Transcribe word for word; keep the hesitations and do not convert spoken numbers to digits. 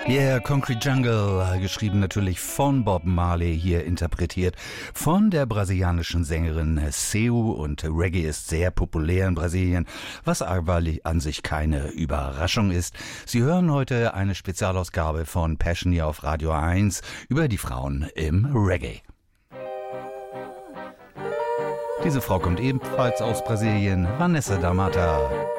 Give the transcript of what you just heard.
Yeah, Concrete Jungle, geschrieben natürlich von Bob Marley, hier interpretiert von der brasilianischen Sängerin Seu, und Reggae ist sehr populär in Brasilien, was aber an sich keine Überraschung ist. Sie hören heute eine Spezialausgabe von Passion hier auf Radio eins über die Frauen im Reggae. Diese Frau kommt ebenfalls aus Brasilien, Vanessa da Mata.